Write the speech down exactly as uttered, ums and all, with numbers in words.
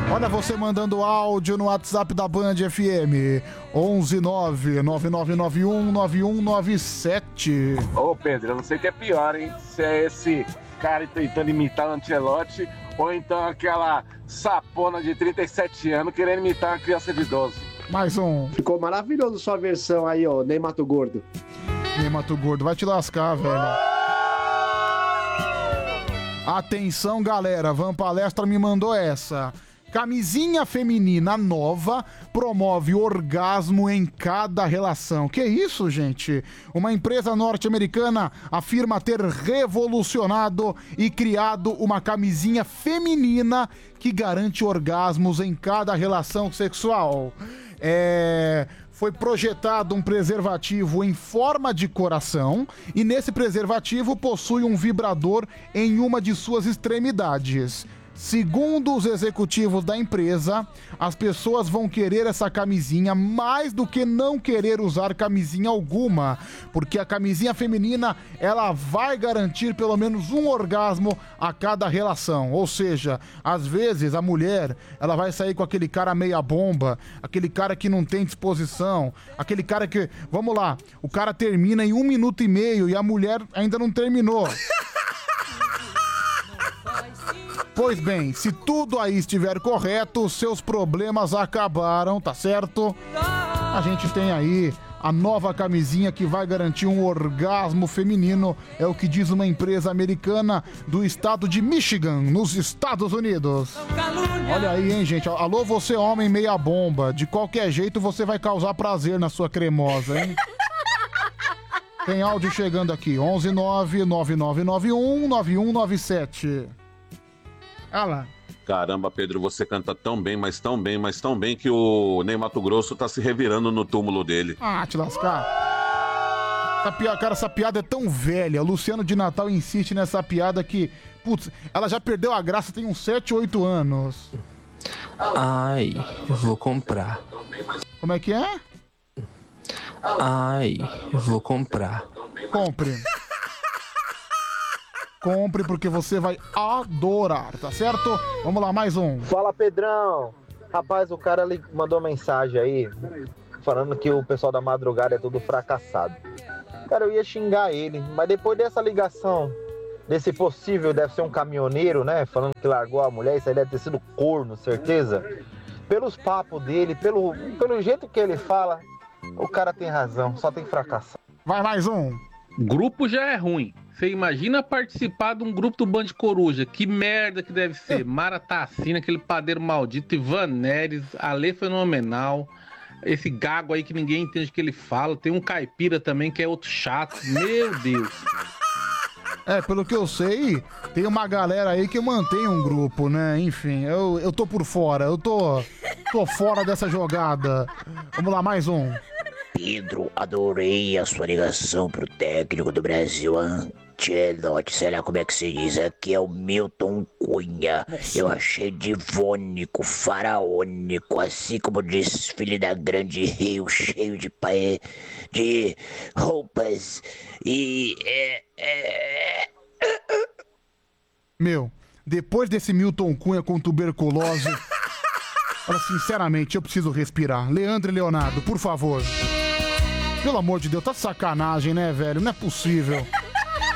Olha você mandando áudio no WhatsApp da Band F M. onze nove nove nove nove um nove um nove sete. Ô Pedro, eu não sei o que é pior, hein? Se é esse cara tentando imitar o Ancelotti ou então aquela sapona de trinta e sete anos querendo imitar uma criança de doze. Mais um. Ficou maravilhoso sua versão aí, ó, Ney Mato Gordo. Ney Mato Gordo, vai te lascar, velho. Atenção, galera, Van Palestra me mandou essa. Camisinha feminina nova promove orgasmo em cada relação. Que isso, gente? Uma empresa norte-americana afirma ter revolucionado e criado uma camisinha feminina que garante orgasmos em cada relação sexual. É... Foi projetado um preservativo em forma de coração e nesse preservativo possui um vibrador em uma de suas extremidades. Segundo os executivos da empresa, as pessoas vão querer essa camisinha mais do que não querer usar camisinha alguma, porque a camisinha feminina, ela vai garantir pelo menos um orgasmo a cada relação. Ou seja, às vezes a mulher, ela vai sair com aquele cara meia bomba, aquele cara que não tem disposição, aquele cara que, vamos lá, o cara termina em um minuto e meio e a mulher ainda não terminou. Pois bem, se tudo aí estiver correto, seus problemas acabaram, tá certo? A gente tem aí a nova camisinha que vai garantir um orgasmo feminino, é o que diz uma empresa americana do estado de Michigan, nos Estados Unidos. Olha aí, hein, gente? Alô, você homem meia bomba, de qualquer jeito você vai causar prazer na sua cremosa, hein? Tem áudio chegando aqui, onze nove nove nove nove um nove um nove sete. Ah lá. Caramba, Pedro, você canta tão bem, mas tão bem, mas tão bem que o Ney Mato Grosso tá se revirando no túmulo dele. Ah, te lascar. Essa piada, cara, essa piada é tão velha. O Luciano de Natal insiste nessa piada que, putz, ela já perdeu a graça tem uns sete, oito anos. Ai, eu vou comprar. Como é que é? Ai, eu vou comprar. Compre. Compre porque você vai adorar, tá certo? Vamos lá, mais um. Fala, Pedrão. Rapaz, o cara ali mandou mensagem aí falando que o pessoal da madrugada é tudo fracassado. Cara, eu ia xingar ele, mas depois dessa ligação, desse possível, deve ser um caminhoneiro, né? Falando que largou a mulher, isso aí deve ter sido corno, certeza. Pelos papos dele, pelo, pelo jeito que ele fala, o cara tem razão, só tem fracassado. Vai, mais um. Grupo já é ruim. Você imagina participar de um grupo do Band Coruja. Que merda que deve ser. Mara Tassina, aquele padeiro maldito, Ivan Neres, Ale Fenomenal, esse gago aí que ninguém entende o que ele fala. Tem um caipira também que é outro chato. Meu Deus. É, pelo que eu sei, tem uma galera aí que mantém um grupo, né? Enfim, eu, eu tô por fora. Eu tô, tô fora dessa jogada. Vamos lá, mais um. Pedro, adorei a sua ligação pro técnico do Brasil, Ancelotti, sei lá como é que se diz, aqui é o Milton Cunha. Eu achei divônico, faraônico, assim como o desfile da Grande Rio, cheio de pae... de roupas e... É, é... Meu, depois desse Milton Cunha com tuberculose, olha, sinceramente, eu preciso respirar. Leandro e Leonardo, por favor. Pelo amor de Deus, tá de sacanagem, né, velho? Não é possível.